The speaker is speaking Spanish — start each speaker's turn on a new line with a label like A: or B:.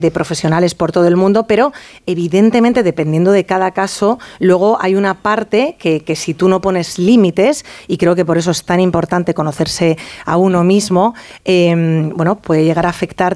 A: profesionales por todo el mundo, pero evidentemente dependiendo de cada caso, luego hay una parte que si tú no pones límites, y creo que por eso es tan importante conocerse a uno mismo, puede llegar a afectar